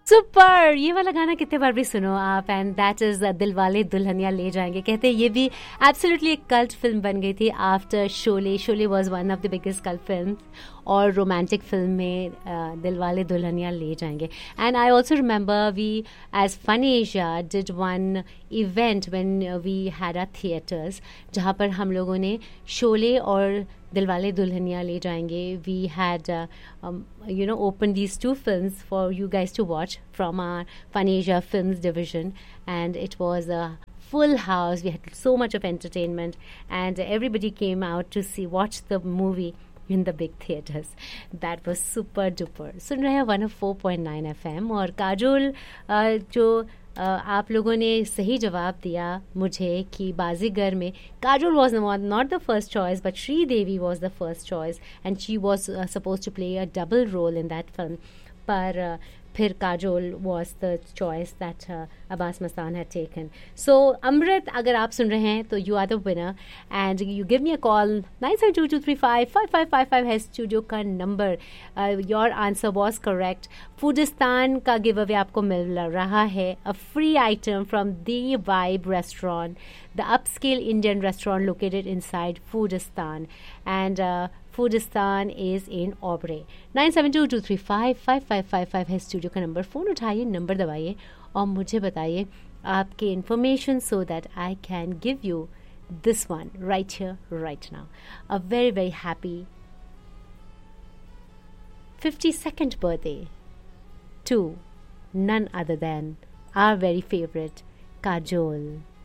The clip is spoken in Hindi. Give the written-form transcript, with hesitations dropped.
सुपर, ये वाला गाना कितने बार भी सुनो आप, एंड दैट इज दिल वाले दुल्हनिया ले जाएंगे। कहते हैं ये भी एब्सोल्युटली एक कल्ट फिल्म बन गई थी after Sholay. Sholay was one of the biggest cult film, और रोमांटिक फिल्म में दिल वाले दुल्हनिया ले जाएंगे। And I also remember we as fun Asia did one event when we had our theatres, जहाँ पर हम लोगों ने शोले और दिलवाले दुल्हनिया ले जाएंगे, we had opened these two films for you guys to watch from our Fun Asia Films division, and it was a full house. We had so much of entertainment, and everybody came out to watch the movie in the big theaters. That was super duper. सुन रहे हैं 104.9 FM, और काजोल जो आप लोगों ने सही जवाब दिया मुझे कि बाजीगर में Kajol was not the first choice but Sridevi was the first choice, and she was suppose to play a double role in that film, पर फिर Kajol was the choice that Abbas Mastan had taken. सो अमृत, अगर आप सुन रहे हैं तो you are the winner, and you give me a call 9722355555 है स्टूडियो का number. Your answer was correct. फूडिस्तान का गिव अवे आपको मिल रहा है, a free item from the vibe restaurant, the upscale Indian restaurant located inside फूडिस्तान, and फूडिस्तान is in ओबरे। 9722355555 है स्टूडियो का नंबर। फ़ोन उठाइए, नंबर दबाइए और मुझे बताइए आपके information, so that I can give you this one right here right now. A very very happy 52nd birthday to none other than our very favorite Kajol.